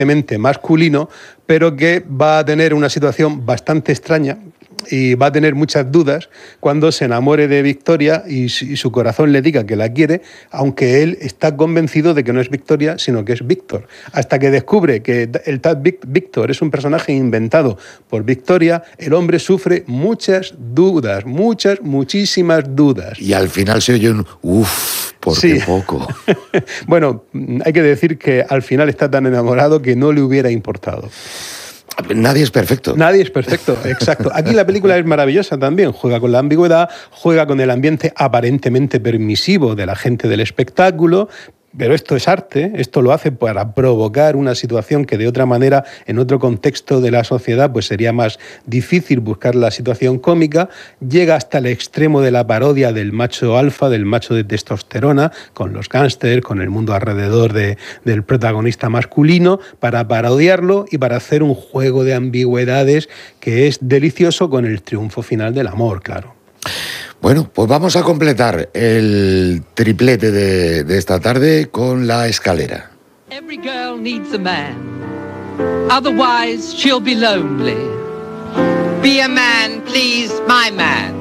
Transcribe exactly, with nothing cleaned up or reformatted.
masculino, pero que va a tener una situación bastante extraña y va a tener muchas dudas cuando se enamore de Victoria y, y su corazón le diga que la quiere, aunque él está convencido de que no es Victoria, sino que es Víctor. Hasta que descubre que el tal Víctor es un personaje inventado por Victoria, el hombre sufre muchas dudas, muchas, muchísimas dudas. Y al final se oye un uff, ¿por sí. qué poco? Bueno, hay que decir que al final está tan enamorado que no le hubiera importado. Nadie es perfecto. Nadie es perfecto, exacto. Aquí la película es maravillosa también. Juega con la ambigüedad, juega con el ambiente aparentemente permisivo de la gente del espectáculo. Pero esto es arte, esto lo hace para provocar una situación que de otra manera, en otro contexto de la sociedad, pues sería más difícil buscar la situación cómica. Llega hasta el extremo de la parodia del macho alfa, del macho de testosterona, con los gángsters, con el mundo alrededor de, del protagonista masculino, para parodiarlo y para hacer un juego de ambigüedades que es delicioso con el triunfo final del amor, claro. Bueno, pues vamos a completar el triplete de, de esta tarde con La Escalera. Every girl needs a man, otherwise she'll be lonely. Be a man, please, my man.